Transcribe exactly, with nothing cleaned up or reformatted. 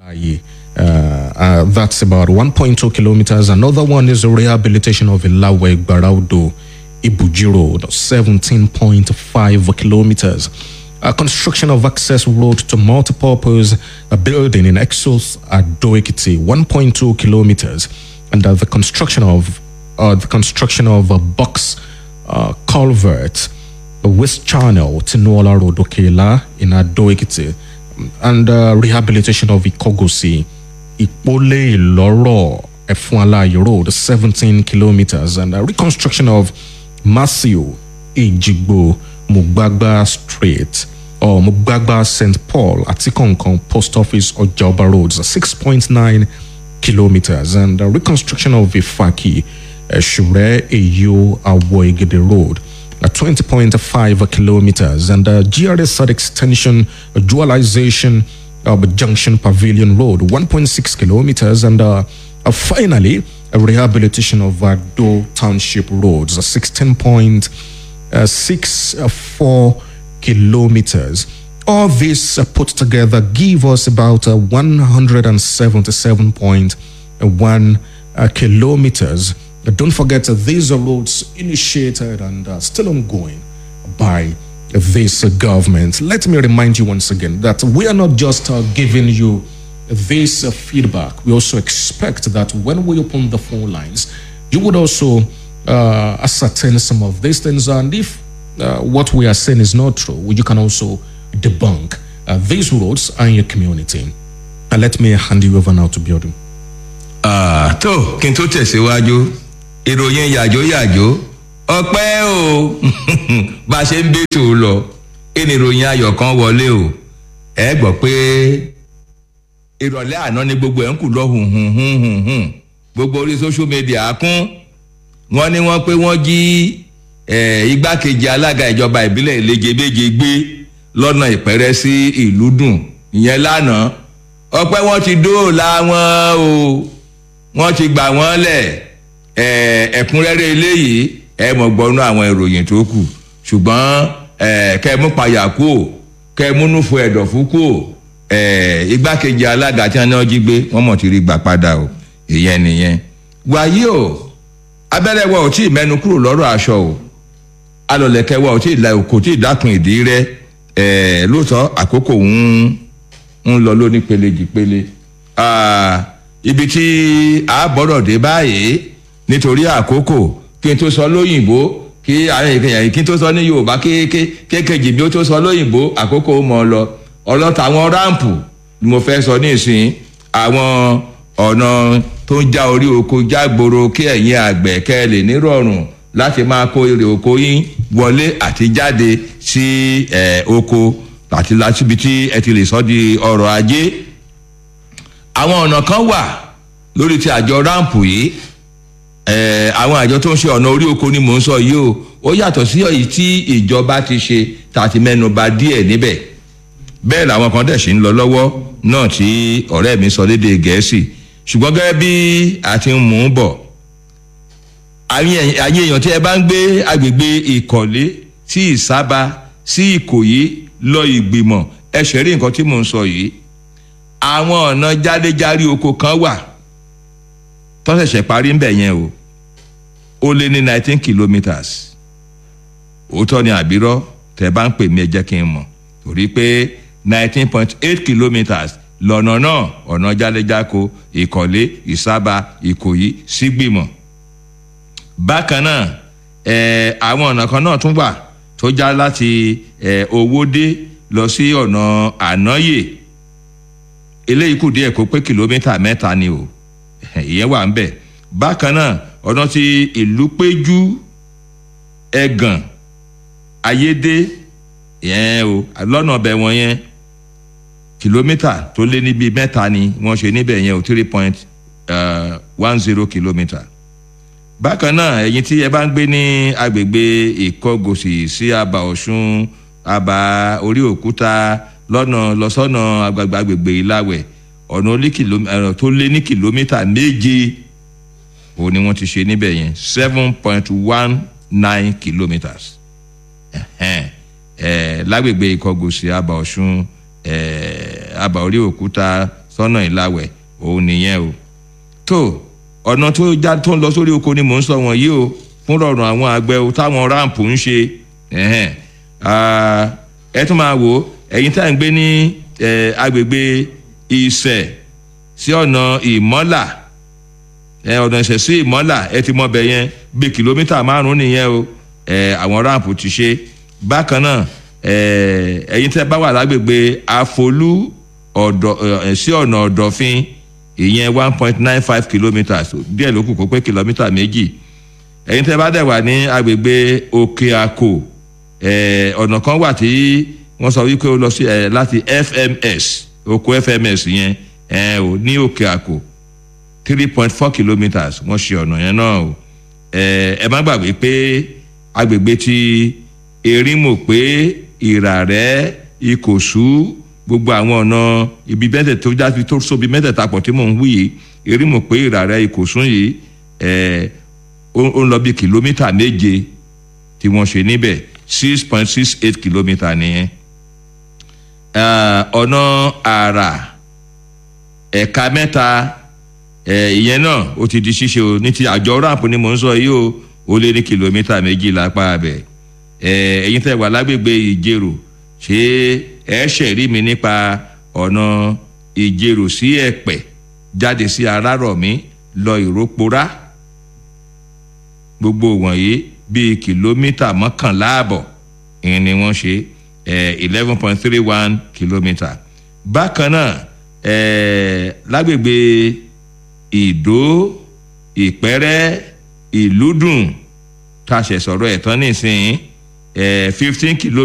Uh, uh, that's about one point two kilometers. Another one is the rehabilitation of Ilawe Gbaraudo Ibuji Road, seventeen point five kilometers. Uh, construction of access road to multipurpose uh, building in Exos Ado-Ekiti, one point two kilometers. And uh, the construction of uh, the construction of a box uh, culvert, the West Channel, Tinuola Road, Okela in Ado-Ekiti, and uh, rehabilitation of Ikogosi, Ipole Iloro, Efualayi Road, seventeen kilometers, and uh, reconstruction of Masio, Ejigbo, Mugbagba Street, or Mugbagba Saint Paul, Atikonkon Post Office, Ojaba Roads, six point nine kilometers, and uh, reconstruction of Ifaki, uh, Shure, Eyo, Awoigede Road, uh, twenty point five kilometers, and uh, G R S extension, uh, dualization of Junction Pavilion Road, one point six kilometers, and uh, uh, finally, a rehabilitation of Ado Township Roads, uh, sixteen point six four kilometers. All this uh, put together give us about uh, one hundred seventy-seven point one uh, kilometers. Uh, don't forget, uh, these are roads initiated and uh, still ongoing by uh, this uh, government. Let me remind you once again that we are not just uh, giving you this uh, feedback. We also expect that when we open the phone lines, you would also uh, ascertain some of these things. And if uh, what we are saying is not true, you can also debunk uh, these roads in your community. And let me hand you over now to Biodun. Ah, to kí n tó tẹ̀síwájú, ìròyìn yàjó yàjó, ọpẹ́ o, bá ṣe ń bètò lọ, ẹni ìròyìn ayọ̀ kan wọlé o, ẹ gbọ́ pé ìrọ̀lẹ́ àná ni gbogbo ẹ̀ ń kù lọ hùn hùn hùn hùn hùn, gbogbo orí social media kún, wọ́n ní wọ́n pé wọ́n jí igbákejì alága ìjọba ìbílẹ̀ Ìlẹ́jẹ̀bẹ́jẹ̀ gbé lọ́nà Ìpẹ́rẹ́ sí ìlú dùn, ìyẹn lánàá, ọpẹ́ wọ́n ti dóòlà wọn o, wọ́n ti gbà wọ́n lẹ̀, ẹ̀kúnrẹ́rẹ́ eléyìí ẹ mọ̀ gbọ́nú àwọn ìròyìn tó kù, ṣùgbọ́n kẹ́ mú payà kú o, kẹ́ múnú fún ẹ̀dọ̀fú kú o, igbákejì alága tí wọ́n jí gbé wọ́n mọ̀ ti rí gbà padà o, ìyẹn nìyẹn. Wàyí o, abẹ́rẹ́ wa ò tí ì mẹ́nu kúrò lọ́rọ̀ aṣọ o, alọ̀lẹ̀kẹ́ wa ò tí ì la kò tí ì dákun ìdí rẹ̀, lóòótọ́ àkókò ń ń lọ lóní pelejìpele. Ibi tí a gbọ́dọ̀ dé báyìí nítorí àkókò, kí n tó sọ lóyìnbó, kí àwọn èèyàn kí n tó sọ ní Yorùbá kékejì bí ó tó sọ lóyìnbó, àkókò mọ̀ lọ. Ọlọ́ta àwọn ráǹpù ni mo fẹ́ sọ ní ìsìn, àwọn ọ̀nà tó ń já orí oko jágboro kí ẹ̀yin àgbẹ̀ kẹ́ lè nírọ̀rùn láti máa kó èrè oko yín wọlé àti jáde sí oko àti láti ibi tí ẹ ti lè sọ di ọrọ̀ ajé. Àwọn ọ̀nà kan wà lórí ti àjọ ráǹpù yìí, àwọn àjọ tó ń ṣe ọ̀nà orí oko ni mò ń sọ yìí o, ó yàtọ̀ sí èyí tí ìjọba ti ṣe tàti mẹ́nuba díẹ̀ níbẹ̀. Bẹ́ẹ̀ làwọn kan dẹ̀ ṣì ń lọ lọ́wọ́ náà tí ọ̀rẹ́ mi sọ lédè Gẹ̀ẹ́sì, ṣùgbọ́n gẹ́gẹ́ bí a ti ń mú un bọ̀, ayé èèyàn tí ẹ bá ń gbé agbègbè Ìkọ̀lé sí Ìsábà sí Ìkòyí lọ Ìgbìmọ̀, ẹ ṣe rí nǹkan tí mò ń sọ yìí. Àwọn ọ̀nà jáléjárí oko kan wà tó ṣẹ̀ṣẹ̀ parí ń bẹ̀ yẹn o, ó lé ní nineteen kilometres. Òótọ́ ni àbírọ́, tẹ́ bá ń pè mí ẹ jẹ́ kí n mọ̀, torí pé nineteen point eight kilometres lọ́nà náà, ọ̀nà jáléjáko Ìkọ̀lé Ìsábà Ìkòyí sígbìmọ̀. Bákan náà, àwọn ọ̀nà kan náà tún wà tó já láti Owódé lọ sí ọ̀nà Ànáyè, eléyìí kù díẹ̀ kó pé kìlómítà mẹ́ta ni o, ìyẹn wà ń bẹ̀. Bákan náà, ọ̀nà ti Ìlúpéjú Ẹ̀gàn Ayédè, ìyẹn o lọ́nà ọbẹ̀ wọn yẹn kìlómítà tó lé níbi mẹ́ta ni wọ́n ṣe níbẹ̀ yẹn o, three point one zero kilometre. Bákan náà, ẹ̀yin tí ẹ bá ń gbé ní agbègbè Ìkọgòsì sí Àbà Ọ̀ṣun, Àbà Orí Òkúta lọ́nà lọ́sọ́nà àgbàgbà agbègbè Ìláwẹ̀, ọ̀nà tó lé ní kìlómítà méje òun ni wọ́n ti ṣe níbẹ̀ yẹn, seven point one nine kilometres. lágbègbè Ìkọgòsì, Àbà Ọ̀ṣun, Àbà Orí Òkúta sọ́nà ìlàwẹ̀ òun nìyẹn o. tó ọ̀nà tó já tó ń lọ sórí oko ni mò ń sọ wọ̀nyí o fún rọrùn àwọn àgbẹ̀ o táwọn ráǹpù ń ṣe. ẹ tún máa wò ẹ̀yin tá à ń gbé ní agbègbè Ìṣẹ̀ sí ọ̀nà Ìmọ́là ọ̀nà Ìṣẹ̀ sí Ìmọ́là ẹ ti mọ̀ bẹ̀ yẹn bí kìlómítà márùn-ún nìyẹn o àwọn ráǹpù ti ṣe. bákan náà ẹ̀yin tẹ́ bá wà lágbègbè Àfolú ọ̀dọ̀ sí ọ̀nà Ọ̀dọ̀fin ìyẹn one point nine five kilometres díẹ̀ ló kù kó pé kìlómítà méjì. ẹ̀yin tẹ́ bá dẹ̀ wà ní agbègbè Òkè Àkó ọ̀nà kan wà tí wọ́n sọ wípé ó lọ sí láti F M S oko F M S yẹn ò ní Òkè Àkó three point four kilometres wọ́n ṣe ọ̀nà yẹn náà o. ẹ má gbàgbé pé agbègbè ti Erímòpé Ìràrẹ́ Ìkòsú gbogbo àwọn ọ̀nà ibi mẹ́tẹ̀ẹ̀ta tó jáde tó sóbi mẹ́tẹ̀ẹ̀ta pọ̀ tí mò ń wí yìí Erímòpé Ìràrẹ́ Ìkòsú yìí ó ń lọ bí kìlómítà méje tí wọ́n ṣe níbẹ̀ six point six eight kilometre nìyẹn. ọ̀nà àrà ẹ̀ka mẹ́ta ìyẹn náà ó ti di ṣíṣe o ní ti àjọ ráàpù ni mò ń sọ yìí o ó lé ní kìlómítà méjì lápá abẹ. ẹ̀yin tẹ́ wà lágbègbè Ìjẹ̀rò ṣé ẹ ṣẹ̀rí mi nípa ọ̀nà Ìjẹ̀rò sí Ẹ̀pẹ́ jáde sí Arárọ̀mí lọ Ìróporá gbogbo wọ̀nyí bíi kìlómítà mọ́kànlá àbọ̀ ìyẹn ni wọ́n ṣe eleven point three one kilometre. bákan náà lágbègbè Ìdó Ìpẹ́rẹ́ Ìlúdùn tá a ṣẹ̀ sọ̀rọ̀ ẹ̀ tán nísìnyí fifteen kilometre.